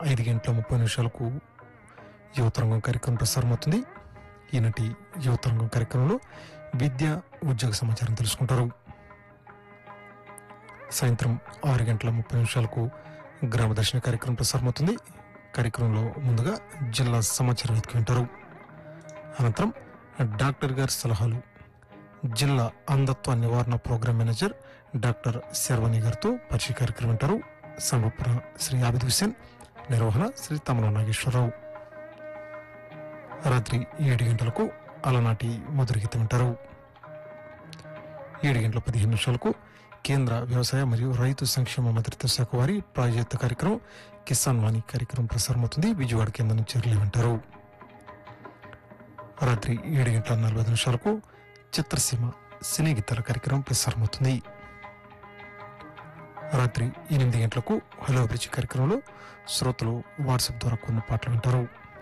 5:30 యువతరంగం కార్యక్రమం ప్రసారమవుతుంది. ఈనాటి యువతరంగం కార్యక్రమంలో విద్య, ఉద్యోగ సమాచారం తెలుసుకుంటారు. సాయంత్రం 6:30 గ్రామదర్శన కార్యక్రమం ప్రసారమవుతుంది. కార్యక్రమంలో ముందుగా జిల్లా సమాచారం వింటారు. అనంతరం డాక్టర్ గారి సలహాలు, జిల్లా అంధత్వ నివారణ ప్రోగ్రాం మేనేజర్ డాక్టర్ శర్వణి గారితో పరిచయ కార్యక్రమం వింటారు. సమర్పణ శ్రీ ఆబిద్ హుసేన్, నిర్వహణ శ్రీ తమల నాగేశ్వరరావు. రాత్రి 7 గంటలకు అలనాటి మధుర గీతం వింటారు. 7:15 కేంద్ర వ్యవసాయ మరియు రైతు సంక్షేమ మంత్రిత్వ శాఖ వారి ప్రాయోజిత కార్యక్రమం కిసాన్ వాణి కార్యక్రమం ప్రసారమవుతుంది. విజయవాడ కేంద్రం నుంచి రిలే వింటారు. రాత్రి 7:45 చిత్రసీమ సినీ గీతాల కార్యక్రమం ప్రసారమవుతుంది. రాత్రి 8 గంటలకు హలో అభిరుచి కార్యక్రమంలో శ్రోతలు వాట్సాప్ ద్వారా కొన్ని పాటలు వింటారు.